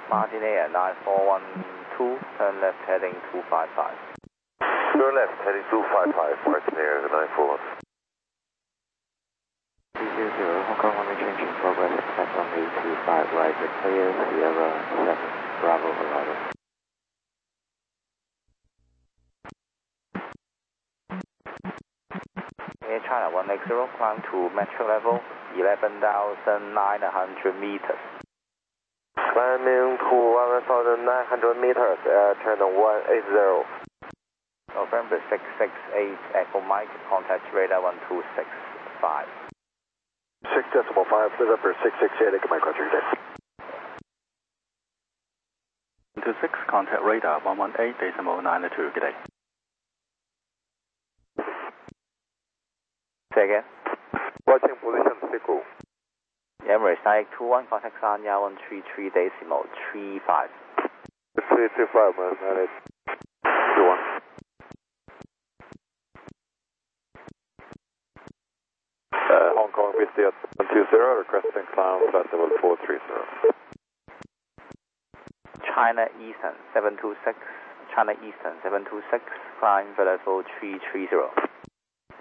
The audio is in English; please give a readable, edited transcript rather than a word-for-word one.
Martin Air 9412, turn left heading 255. Turn left heading 255, Martin Air 941. 300, Hong Kong runway change in progress, expect runway 25 right, clear, Sierra 7, Bravo arrival. Air China 180, climb to metro level, 11,900 meters. Climbing to 11,900 meters, turn 180. November 668, Echo Mike, contact radar 1265. 6.5, November 668, Echo Mike, roger, good day. 26, contact radar 118.92, good day. Say again. Watching position, Siku. Emirates 9821, contact San 1133.35. 335, 9821. Hong Kong Vistiat 120, requesting climb flight level 430. China Eastern 726, China Eastern 726, climb level 330.